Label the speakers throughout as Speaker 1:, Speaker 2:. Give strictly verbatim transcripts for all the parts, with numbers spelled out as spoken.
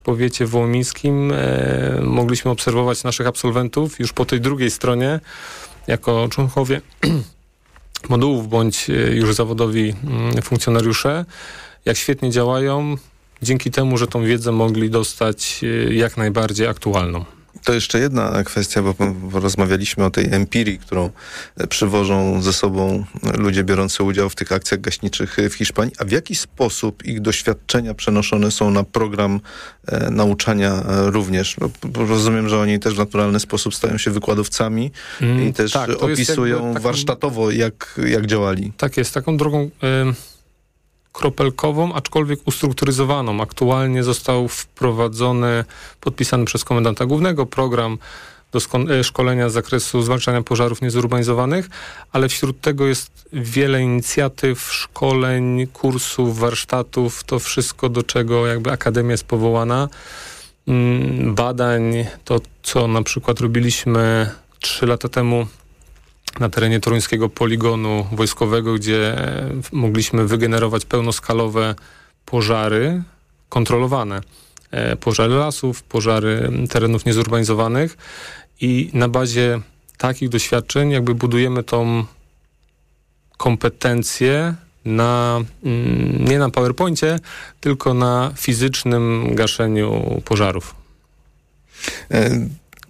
Speaker 1: W powiecie wołomińskim e, mogliśmy obserwować naszych absolwentów już po tej drugiej stronie, jako członkowie modułów bądź już zawodowi funkcjonariusze, jak świetnie działają, dzięki temu, że tą wiedzę mogli dostać jak najbardziej aktualną.
Speaker 2: To jeszcze jedna kwestia, bo rozmawialiśmy o tej empirii, którą przywożą ze sobą ludzie biorący udział w tych akcjach gaśniczych w Hiszpanii. A w jaki sposób ich doświadczenia przenoszone są na program e, nauczania również? No, rozumiem, że oni też w naturalny sposób stają się wykładowcami mm, i też tak, opisują taką, warsztatowo, jak, jak działali.
Speaker 1: Tak jest, taką drogą... Y- kropelkową, aczkolwiek ustrukturyzowaną. Aktualnie został wprowadzony, podpisany przez komendanta głównego program do sko- szkolenia z zakresu zwalczania pożarów niezurbanizowanych, ale wśród tego jest wiele inicjatyw, szkoleń, kursów, warsztatów, to wszystko, do czego jakby Akademia jest powołana. Badań, to co na przykład robiliśmy trzy lata temu na terenie toruńskiego poligonu wojskowego, gdzie mogliśmy wygenerować pełnoskalowe pożary kontrolowane. Pożary lasów, pożary terenów niezurbanizowanych i na bazie takich doświadczeń jakby budujemy tą kompetencję na, nie na PowerPoincie, tylko na fizycznym gaszeniu pożarów.
Speaker 2: E-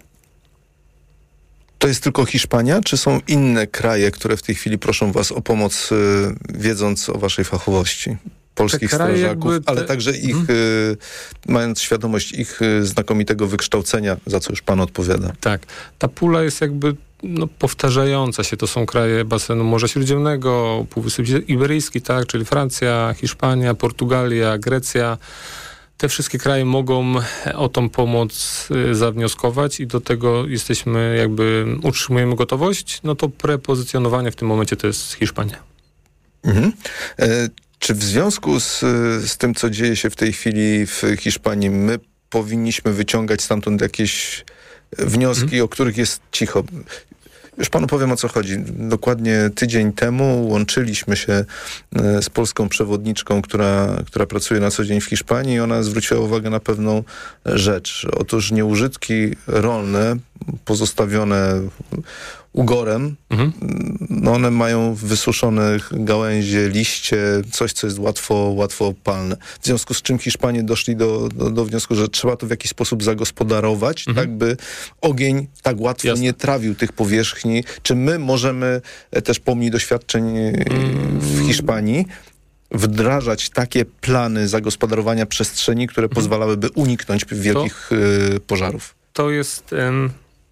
Speaker 2: To jest tylko Hiszpania, czy są inne kraje, które w tej chwili proszą was o pomoc, y, wiedząc o waszej fachowości? Polskich strażaków, te... ale także ich, hmm. y, mając świadomość ich y, znakomitego wykształcenia, za co już pan odpowiada.
Speaker 1: Tak. Ta pula jest jakby no, powtarzająca się. To są kraje basenu Morza Śródziemnego, Półwysep Iberyjski, tak, czyli Francja, Hiszpania, Portugalia, Grecja. Te wszystkie kraje mogą o tą pomoc zawnioskować i do tego jesteśmy jakby, utrzymujemy gotowość, no to prepozycjonowanie w tym momencie to jest Hiszpania. Mhm.
Speaker 2: E, czy w związku z, z tym, co dzieje się w tej chwili w Hiszpanii, my powinniśmy wyciągać stamtąd jakieś wnioski, mhm. o których jest cicho? Już panu powiem, o co chodzi. Dokładnie tydzień temu łączyliśmy się z polską przewodniczką, która, która pracuje na co dzień w Hiszpanii i ona zwróciła uwagę na pewną rzecz. Otóż nieużytki rolne pozostawione ugorem, mhm. no one mają wysuszone gałęzie, liście, coś, co jest łatwo, łatwo opalne. W związku z czym Hiszpanie doszli do, do, do wniosku, że trzeba to w jakiś sposób zagospodarować, mhm. tak by ogień tak łatwo Jasne. nie trawił tych powierzchni. Czy my możemy też pomni doświadczeń mm. w Hiszpanii wdrażać takie plany zagospodarowania przestrzeni, które mhm. pozwalałyby uniknąć wielkich to, y, pożarów?
Speaker 1: To jest... Um...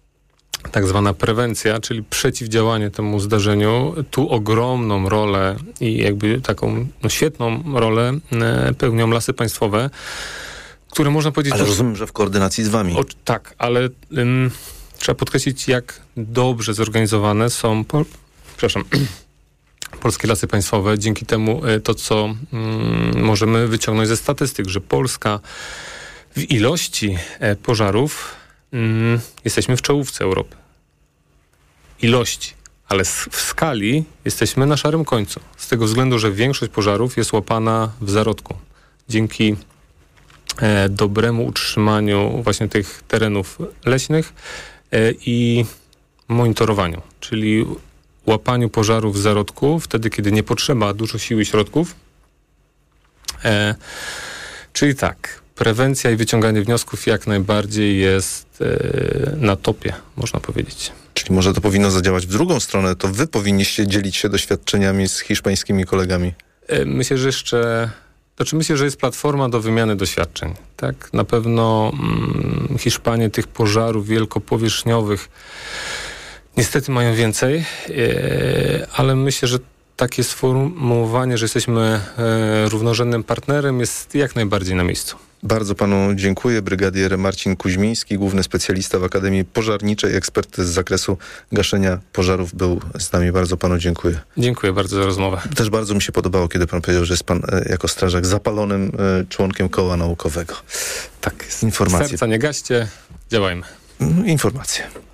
Speaker 1: tak zwana prewencja, czyli przeciwdziałanie temu zdarzeniu. Tu ogromną rolę i jakby taką no, świetną rolę e, pełnią Lasy Państwowe, które można powiedzieć...
Speaker 2: Ale rozumiem, że w koordynacji z wami.
Speaker 1: O, tak, ale ym, trzeba podkreślić, jak dobrze zorganizowane są po, przepraszam, Polskie Lasy Państwowe. Dzięki temu y, to, co y, możemy wyciągnąć ze statystyk, że Polska w ilości e, pożarów Mm, jesteśmy w czołówce Europy. Ilości, ale w skali jesteśmy na szarym końcu. Z tego względu, że większość pożarów jest łapana w zarodku. Dzięki e, dobremu utrzymaniu właśnie tych terenów leśnych e, i monitorowaniu, czyli łapaniu pożarów w zarodku, wtedy, kiedy nie potrzeba dużo sił i środków. E, czyli tak, prewencja i wyciąganie wniosków jak najbardziej jest e, na topie, można powiedzieć.
Speaker 2: Czyli może to powinno zadziałać w drugą stronę, to wy powinniście dzielić się doświadczeniami z hiszpańskimi kolegami.
Speaker 1: E, myślę, że jeszcze... Znaczy myślę, że jest platforma do wymiany doświadczeń. Tak? Na pewno mm, Hiszpanie tych pożarów wielkopowierzchniowych niestety mają więcej, e, ale myślę, że takie sformułowanie, że jesteśmy e, równorzędnym partnerem, jest jak najbardziej na miejscu.
Speaker 2: Bardzo panu dziękuję. Brygadier Marcin Kuźmiński, główny specjalista w Akademii Pożarniczej, ekspert z zakresu gaszenia pożarów, był z nami. Bardzo panu dziękuję.
Speaker 1: Dziękuję bardzo za rozmowę.
Speaker 2: Też bardzo mi się podobało, kiedy pan powiedział, że jest pan e, jako strażak zapalonym e, członkiem koła naukowego.
Speaker 1: Tak jest.
Speaker 2: Informacje.
Speaker 1: Serca nie gaście, działajmy.
Speaker 2: Informacje.